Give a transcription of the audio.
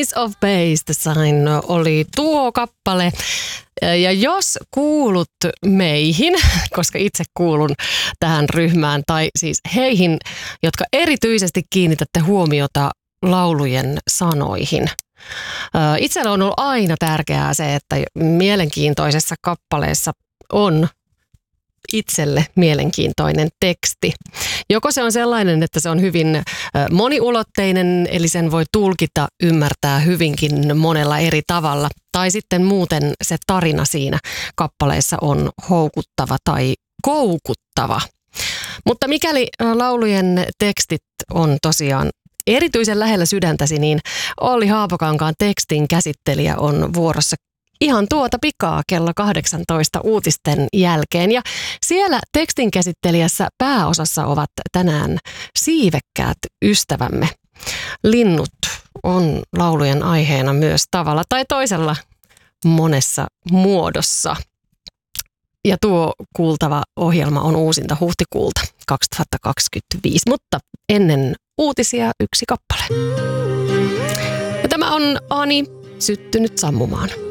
Ace of Base the Sign oli tuo kappale. Ja jos kuulut meihin, koska itse kuulun tähän ryhmään, tai siis heihin, jotka erityisesti kiinnitätte huomiota laulujen sanoihin. Itselle on ollut aina tärkeää se, että mielenkiintoisessa kappaleessa on itselle mielenkiintoinen teksti. Joko se on sellainen, että se on hyvin moniulotteinen, eli sen voi tulkita, ymmärtää hyvinkin monella eri tavalla, tai sitten muuten se tarina siinä kappaleessa on houkuttava tai koukuttava. Mutta mikäli laulujen tekstit on tosiaan erityisen lähellä sydäntäsi, niin Olli Haapakankaan tekstin käsittelijä on vuorossa ihan tuota pikaa kello 18 uutisten jälkeen. Ja siellä tekstin käsittelijässä pääosassa ovat tänään siivekkäät ystävämme. Linnut on laulujen aiheena myös tavalla tai toisella monessa muodossa. Ja tuo kuultava ohjelma on uusinta huhtikuulta 2025, mutta ennen uutisia yksi kappale. Ja tämä on Ani, syttynyt sammumaan.